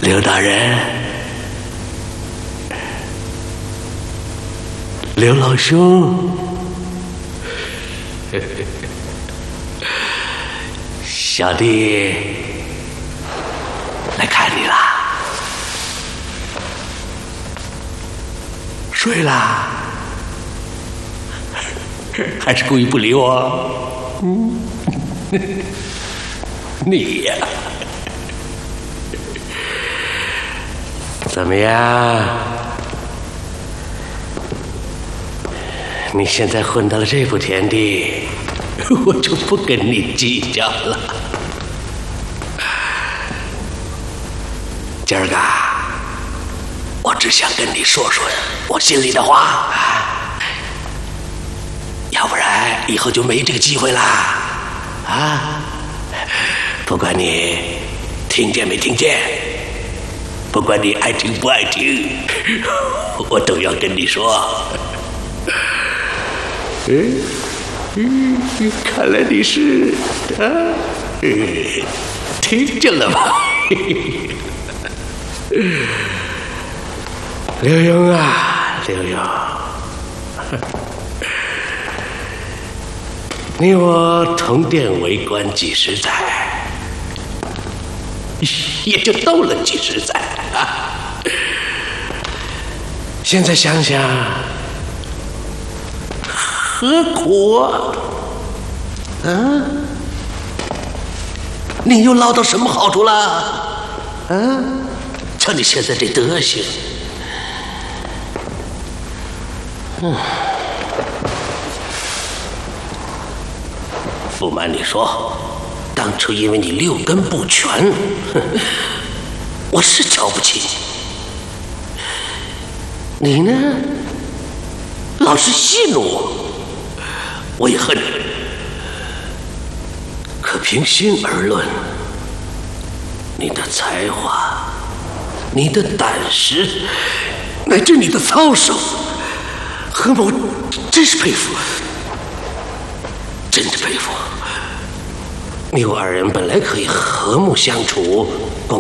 刘大人，刘老兄，小弟来看你啦。睡啦？还是故意不理我？你呀，怎么样？你现在混到了这步田地，我就不跟你计较了。今儿个，我只想跟你说说我心里的话，要不然以后就没这个机会啦。啊！不管你听见没听见，不管你爱听不爱听，我都要跟你说。看来你是听见了吧？刘墉啊，刘墉，你我同殿为官几十载，也就斗了几十载啊。现在想想，何苦啊？你又捞到什么好处了？瞧你现在这德行，不瞒你说，当初因为你六根不全，我是瞧不起你。你呢，老是戏弄我也恨你。可平心而论，你的才华，你的胆识，乃至你的操守，何某真是佩服，真的佩服。你我二人本来可以和睦相处，